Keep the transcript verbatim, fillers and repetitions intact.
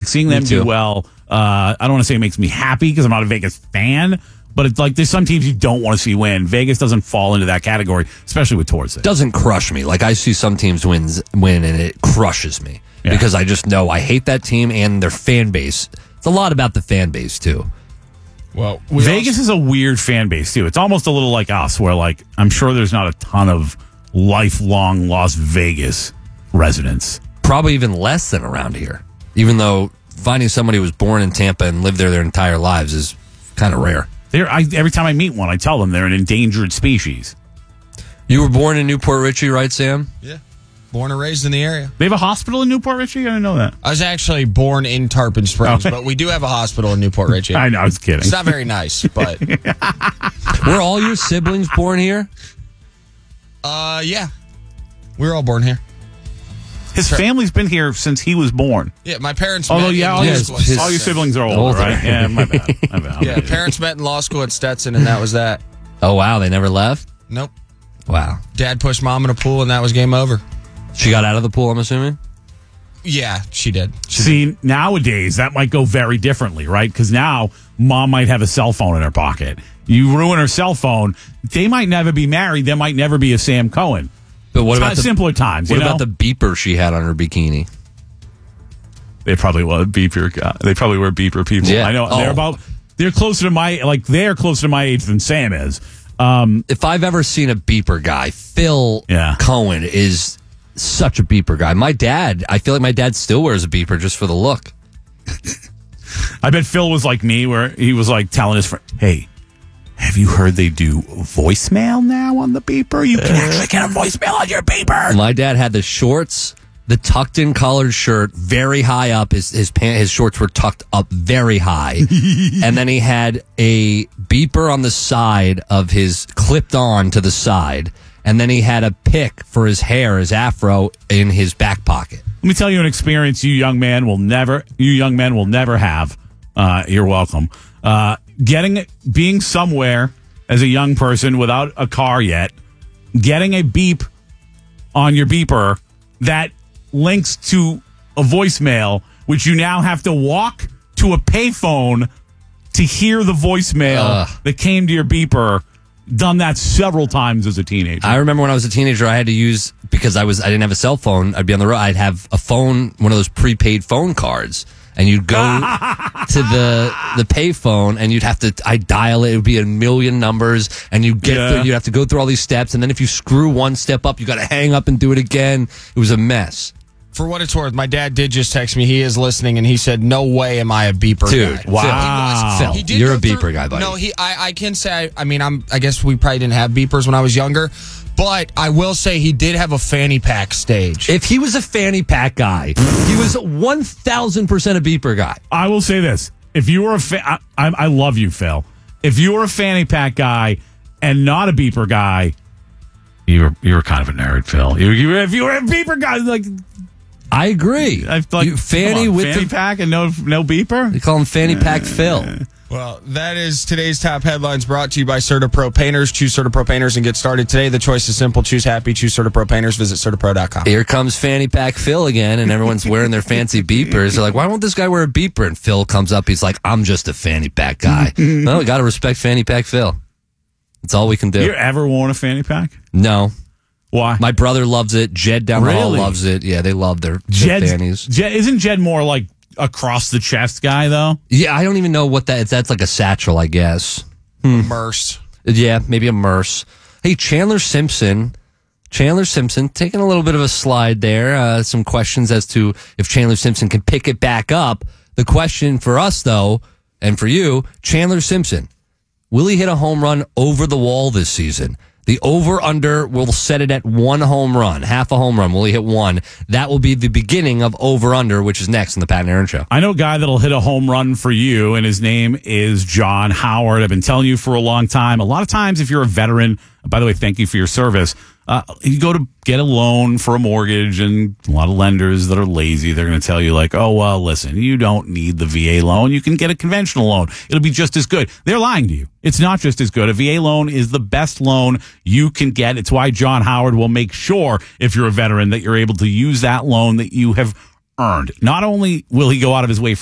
seeing them do well. Uh, I don't want to say it makes me happy because I'm not a Vegas fan, but it's like there's some teams you don't want to see win. Vegas doesn't fall into that category, especially with Torres. It doesn't crush me. Like I see some teams wins win and it crushes me yeah. because I just know I hate that team and their fan base. It's a lot about the fan base too. Well, we Vegas also- is a weird fan base too. It's almost a little like us, where like I'm sure there's not a ton of lifelong Las Vegas residents. Probably even less than around here. Even though finding somebody who was born in Tampa and lived there their entire lives is kind of rare. They're, I, every time I meet one, I tell them they're an endangered species. You were born in Newport Richie, right, Sam? Yeah. Born and raised in the area. They have a hospital in Newport Richie? I didn't know that. I was actually born in Tarpon Springs, Oh. but we do have a hospital in Newport Richie. I know, I was kidding. It's not very nice, but... Were all your siblings born here? Uh, yeah. We were all born here. His family's been here since he was born. Yeah, my parents Although, met yeah, in all, law your, his- school. his- all your siblings are older, Older. right? Yeah, my bad. My bad. Yeah, parents met in law school at Stetson, and that was that. Oh, wow. They never left? Nope. Wow. Dad pushed mom in a pool, and that was game over. She got out of the pool, I'm assuming? Yeah, she did. She See, nowadays, that might go very differently, right? Because now, mom might have a cell phone in her pocket. You ruin her cell phone, they might never be married. There might never be a Sam Cohen. But what It's about not the simpler times, What you know? about the beeper she had on her bikini? They probably were beeper. guy- They probably were beeper people. Yeah. I know Oh. they're about. They're closer to my like. They're closer to my age than Sam is. Um, If I've ever seen a beeper guy, Phil Yeah. Cohen is such a beeper guy. My dad, I feel like my dad still wears a beeper just for the look. I bet Phil was like me, where he was like telling his friend, "Hey, have you heard they do voicemail now on the beeper? You can actually get a voicemail on your beeper." My dad had the shorts, the tucked in collared shirt, very high up. His his pant, his shorts were tucked up very high, and then he had a beeper on the side of his clipped on to the side, and then he had a pick for his hair, his afro, in his back pocket. Let me tell you an experience you young man will never, you young men will never have. Uh, you're welcome. Uh, getting, being somewhere as a young person without a car yet, getting a beep on your beeper that links to a voicemail, which you now have to walk to a payphone to hear the voicemail Ugh. that came to your beeper. Done that several times as a teenager. I remember when I was a teenager, I had to use, because I was I didn't have a cell phone. I'd be on the road. I'd have a phone, one of those prepaid phone cards, and you'd go to the the pay phone, and you'd have to. I dial it. It would be a million numbers, and you get Yeah. through, you'd have to go through all these steps, and then if you screw one step up, you got to hang up and do it again. It was a mess. For what it's worth, my dad did just text me. He is listening, and he said, "No way am I a beeper Dude, guy." wow. Phil, he was. Phil, He did you're go a beeper through- guy, buddy. No, he. I, I can say. I, I mean, I'm. I guess we probably didn't have beepers when I was younger, but I will say he did have a fanny pack stage. If he was a fanny pack guy, he was one thousand percent a beeper guy. I will say this: if you were a fa- I, I, I love you, Phil. If you were a fanny pack guy and not a beeper guy, you were you were kind of a nerd, Phil. You, you if you were a beeper guy, like I agree. I like You- fanny come on, with fanny the pack and no no beeper. they call him fanny pack Phil. Well, that is today's top headlines brought to you by CertaPro Painters. Choose CertaPro Painters and get started today. The choice is simple. Choose happy. Choose CertaPro Painters. Visit Certapro dot com. Here comes Fanny Pack Phil again, and everyone's wearing their fancy beepers. They're like, why won't this guy wear a beeper? And Phil comes up. He's like, I'm just a Fanny Pack guy. Well, we got to respect Fanny Pack Phil. That's all we can do. You ever worn a fanny pack? No. Why? My brother loves it. Jed down the hall Really? loves it. Yeah, they love their, their Jed's- fannies. Jed, isn't Jed more like across the chest guy though? Yeah, I don't even know what that is. That's like a satchel, I guess. Immersed. Yeah, maybe a merce. Hey, Chandler Simpson. Chandler Simpson taking a little bit of a slide there. Uh, some questions as to if Chandler Simpson can pick it back up. The question for us, though, and for you, Chandler Simpson, will he hit a home run over the wall this season? The over-under will set it at one home run, half a home run. Will he hit one? That will be the beginning of over-under, which is next in the Pat and Aaron Show. I know a guy that'll hit a home run for you, and his name is John Howard. I've been telling you for a long time. A lot of times, if you're a veteran, by the way, thank you for your service. Uh, you go to get a loan for a mortgage, and a lot of lenders that are lazy, they're going to tell you like, oh, well, listen, you don't need the V A loan. You can get a conventional loan. It'll be just as good. They're lying to you. It's not just as good. A V A loan is the best loan you can get. It's why John Howard will make sure, if you're a veteran, that you're able to use that loan that you have earned. Not only will he go out of his way for